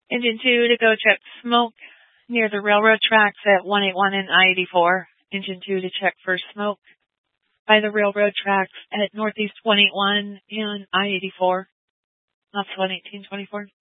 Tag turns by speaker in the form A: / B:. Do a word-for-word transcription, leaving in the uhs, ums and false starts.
A: Engine two to go check smoke near the railroad tracks at one eighty-one and I eighty-four. Engine two to check for smoke by the railroad tracks at northeast one eighty-one and I eighty-four. That's one eighteen twenty-four.